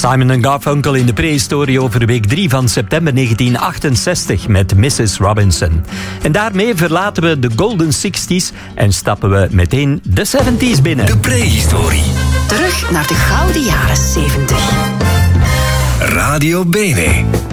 Simon & Garfunkel in de prehistorie over week 3 van september 1968 met Mrs. Robinson. En daarmee verlaten we de Golden 60s en stappen we meteen de 70s binnen. De prehistorie. Terug naar de gouden jaren 70. Radio Bene.